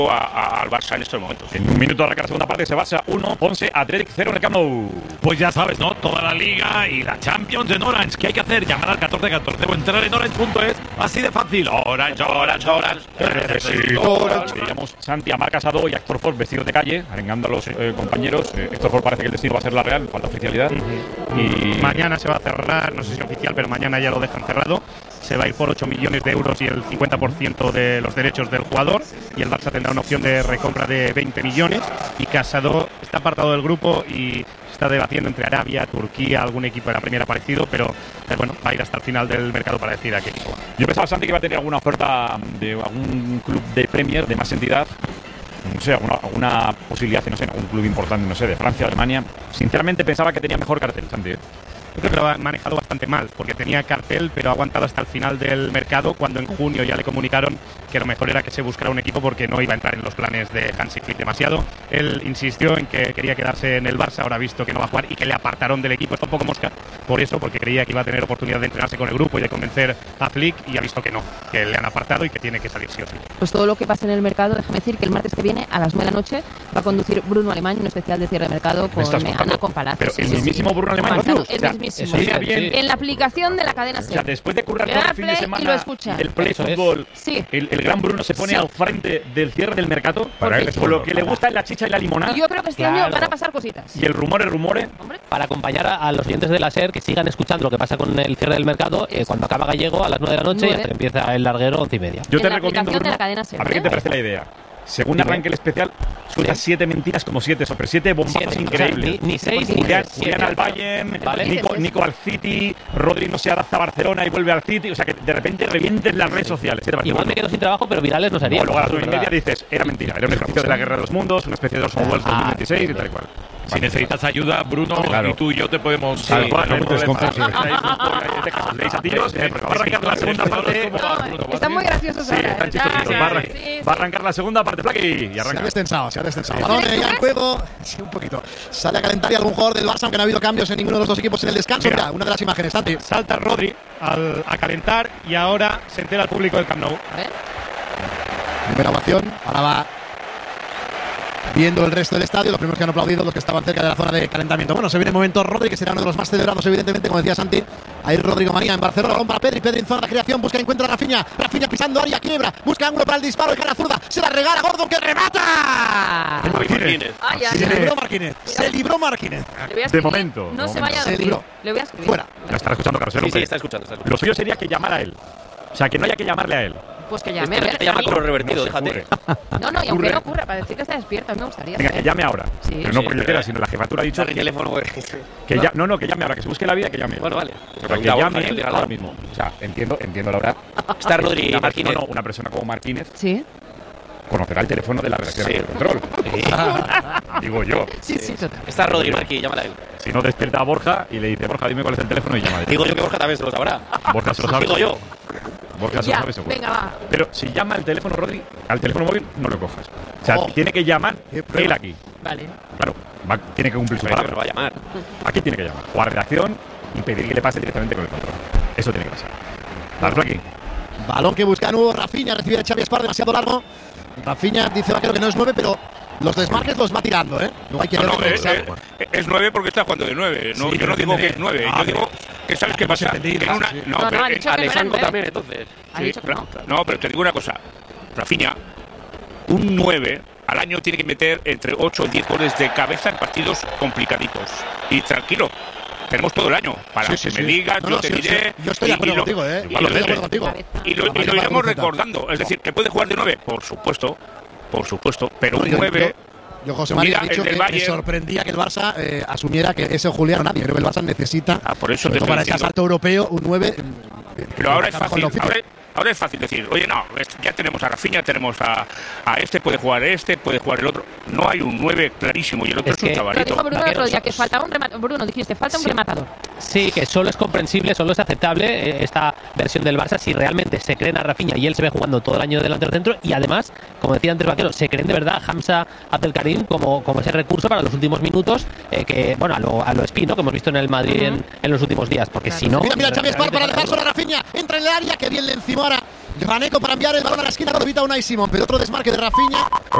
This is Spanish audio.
al Barça en estos momentos. En un minuto arranca la segunda parte, se Barça 1, Ponce, Athletic 0 en el Camp Nou. Pues ya sabes, ¿no? Toda la Liga y la Champions en Orange. ¿Qué hay que hacer? Llamar al 1414 o entrar en Orange.es. Así de fácil. Orange. Veíamos Santi a Marc Casado y a Héctor Ford vestidos de calle, arengando a los compañeros. Héctor Ford parece que el destino va a ser la Real, falta oficialidad. Y mañana se va a cerrar, no sé si oficial, pero mañana ya lo dejan cerrado. Se va a ir por 8 millones de euros y el 50% de los derechos del jugador. Y el Barça tendrá una opción de recompra de 20 millones. Y Casado está apartado del grupo y se está debatiendo entre Arabia, Turquía, algún equipo de la Premier aparecido. Pero bueno, va a ir hasta el final del mercado para decidir a qué equipo va. Yo pensaba, Santi, que iba a tener alguna oferta de algún club de Premier, de más entidad. No sé, alguna posibilidad, no sé, algún club importante, no sé, de Francia, Alemania. Sinceramente pensaba que tenía mejor cartel, Santi. Yo creo que lo ha manejado bastante mal, porque tenía cartel, pero ha aguantado hasta el final del mercado, cuando en junio ya le comunicaron que lo mejor era que se buscara un equipo porque no iba a entrar en los planes de Hansi Flick demasiado. Él insistió en que quería quedarse en el Barça, ahora ha visto que no va a jugar y que le apartaron del equipo. Está un poco mosca por eso, porque creía que iba a tener oportunidad de entrenarse con el grupo y de convencer a Flick, y ha visto que no, que le han apartado y que tiene que salir sí o sí. Pues todo lo que pasa en el mercado, déjame decir que el martes que viene a las 9 de la noche va a conducir Bruno Alemán un especial de cierre de mercado con Ana con Palacios. Pero el mismísimo Bruno Alemán. Eso en la aplicación de la cadena SER. O sea, después de currar todo el fin de semana del Play Fútbol, el gran Bruno se pone al frente del cierre del mercado. Por lo que le gusta es la chicha y la limonada. Y yo creo que este año van a pasar cositas. Y el rumore. Para acompañar a los oyentes de la SER que sigan escuchando lo que pasa con el cierre del mercado, cuando acaba Gallego a las 9 de la noche y hasta que empieza el larguero 11:30. Yo te recomiendo, Bruno, de la cadena SER, a ver qué te parece la idea. Según arranque el especial, suelta 7 mentiras como 7 sobre 7 bombazos increíbles. O sea, ni 6 Julián al Bayern, ¿vale? Nico al City, Rodri no se adapta a Barcelona y vuelve al City. O sea, que de repente revientes las redes sociales. Igual me quedo sin trabajo, pero virales no sería. Luego a las 9:30 dices, era mentira, era un ejercicio de la guerra de los mundos, una especie de Orson Welles 2026 y tal y cual. Si necesitas ayuda, Bruno, y tú y yo te podemos... Va a arrancar la segunda parte. Están muy graciosos ahora. Va a arrancar la segunda parte, Plaqui. Y arranca. Se ha destensado. Balón ya en juego. Sí, un poquito. Sale a calentar y algún jugador del Barça, aunque no ha habido cambios en ninguno de los dos equipos en el descanso. Mira, una de las imágenes, Santi. Salta Rodri a calentar y ahora se entera el público del Camp Nou. Primera ovación. Ahora va viendo el resto del estadio, los primeros que han aplaudido, los que estaban cerca de la zona de calentamiento. Bueno, se viene el momento Rodri, que será uno de los más celebrados, evidentemente, como decía Santi. Ahí Rodrigo María en Barcelona, balón para Pedri en zona de creación, busca y encuentra a Rafinha pisando área, quiebra, busca ángulo para el disparo, de cara zurda, se la regala Gordon, que remata. Se libró Marquínez. De momento. No se vaya a dormir. Le voy a escribir. Fuera. La estará escuchando, Carlos. Sí, está escuchando. Lo suyo sería que llamara a él. O sea, que no haya que llamarle a él. Pues que llame. Que llama con lo revertido, déjate. No, y aunque no ocurra, para decir que está despierto, me gustaría. Venga, que llame ahora. Sí. Pero no porque yo quiera, sino la jefatura ha dicho que teléfono. Que llame ahora, que se busque la vida, que llame. Bueno, vale. Pero que llame él ahora mismo. O sea, entiendo la hora. Está Rodri Marquínez. No, una persona como Marquínez. Sí. Conocerá el teléfono de la redacción de control. Digo yo. Sí, total. Está Rodri Marquínez, llámala a él. Si no, despierta a Borja y le dice, Borja, dime cuál es el teléfono y llama. Digo yo que Borja también se lo sabrá. Borja se lo sabe. Digo yo. Borja se lo sabe seguro. Venga, va. Pero si llama al teléfono Rodri, al teléfono móvil, no lo cojas. O sea, tiene que llamar él aquí. Vale. Claro, tiene que cumplir su Pero palabra. va a llamar. Aquí tiene que llamar. O a redacción y pedir que le pase directamente con el control. Eso tiene que pasar. Darlo aquí. Balón que busca nuevo Rafinha, recibe de Xavi Espar, demasiado largo. Rafinha dice Vaquero que no es 9, pero los desmarques los va tirando, ¿eh? No hay que es 9 porque está jugando de 9. No, yo no digo que es 9. Yo digo que sabes qué pasa. Alexandro también, entonces. No, pero te digo una cosa. Rafinha, un 9 al año tiene que meter entre 8 y 10 goles de cabeza en partidos complicaditos. Y tranquilo. Tenemos todo el año para que me digas, yo te diré. Yo estoy de acuerdo contigo, ¿eh? Y lo iremos recordando. Es decir, que puede jugar de 9, por supuesto. Pero un 9. Yo, José María, he dicho que me sorprendía que el Barça asumiera que ese Julián o nadie. Creo que el Barça necesita, por eso para este asalto europeo, un 9. Pero ahora es fácil. Ahora es fácil decir, oye, no, ya tenemos a Rafinha, tenemos a puede jugar el otro. No hay un 9 clarísimo y el otro es un chavalito. Dijo Bruno el otro día que faltaba un rematador. Bruno, dijiste, falta un rematador. Sí, que solo es comprensible, solo es aceptable esta versión del Barça si realmente se creen a Rafinha y él se ve jugando todo el año delantero centro, y además, como decía antes Vaquero, se creen de verdad a Hamza Abdelkarim como ese recurso para los últimos minutos, que bueno, a lo Espí, ¿no? Que hemos visto en el Madrid en los últimos días, porque si no... Mira, Xavi Espar para dejar solo a Rafinha, entra en el área, que bien le encima ahora Raneco para enviar el balón a la esquina, lo evita Unai Simón, pero otro desmarque de Rafinha.